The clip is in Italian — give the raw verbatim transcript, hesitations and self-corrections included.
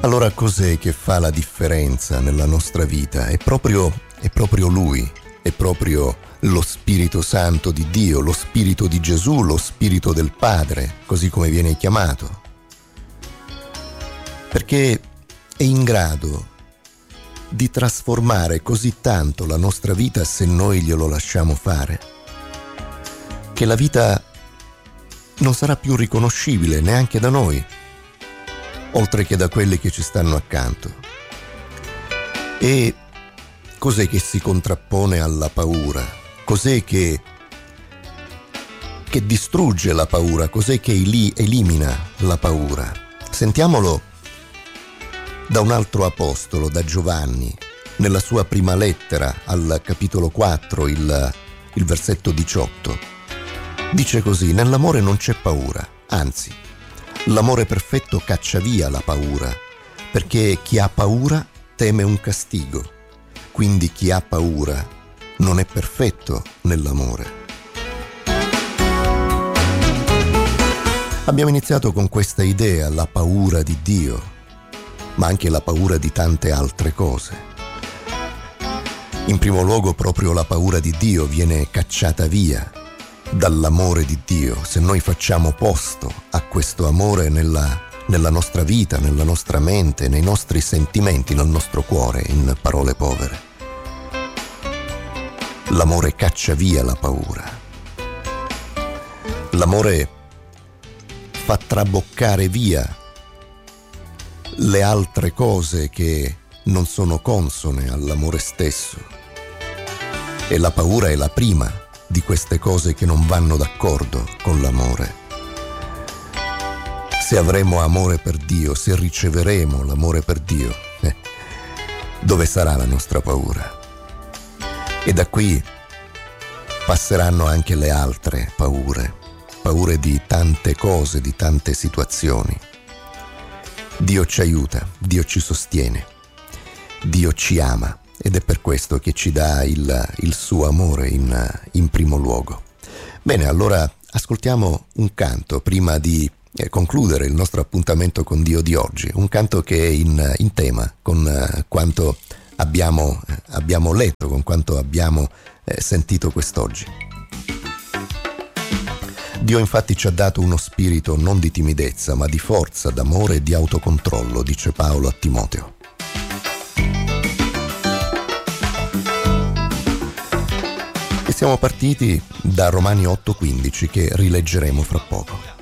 Allora cos'è che fa la differenza nella nostra vita? È proprio, è proprio Lui, è proprio lo Spirito Santo di Dio, lo Spirito di Gesù, lo Spirito del Padre, così come viene chiamato. Perché è in grado di trasformare così tanto la nostra vita se noi glielo lasciamo fare, che la vita non sarà più riconoscibile neanche da noi, oltre che da quelli che ci stanno accanto. E cos'è che si contrappone alla paura? Cos'è che, che distrugge la paura? Cos'è che eli- elimina la paura? Sentiamolo da un altro apostolo, da Giovanni, nella sua prima lettera al capitolo quattro, il, il versetto diciotto. Dice così: nell'amore non c'è paura, anzi, l'amore perfetto caccia via la paura, perché chi ha paura teme un castigo. Quindi chi ha paura non è perfetto nell'amore. Abbiamo iniziato con questa idea, la paura di Dio, ma anche la paura di tante altre cose. In primo luogo proprio la paura di Dio viene cacciata via dall'amore di Dio, se noi facciamo posto a questo amore nella, nella nostra vita, nella nostra mente, nei nostri sentimenti, nel nostro cuore, in parole povere. L'amore caccia via la paura. L'amore fa traboccare via le altre cose che non sono consone all'amore stesso. E la paura è la prima di queste cose che non vanno d'accordo con l'amore. Se avremo amore per Dio, se riceveremo l'amore per Dio, eh, dove sarà la nostra paura? E da qui passeranno anche le altre paure, paure di tante cose, di tante situazioni. Dio ci aiuta, Dio ci sostiene, Dio ci ama. Ed è per questo che ci dà il, il suo amore in, in primo luogo. Bene, allora ascoltiamo un canto prima di eh, concludere il nostro appuntamento con Dio di oggi. Un canto che è in, in tema con eh, quanto abbiamo, eh, abbiamo letto, con quanto abbiamo eh, sentito quest'oggi. Dio infatti ci ha dato uno spirito non di timidezza, ma di forza, d'amore e di autocontrollo, dice Paolo a Timoteo. Siamo partiti da Romani otto quindici che rileggeremo fra poco.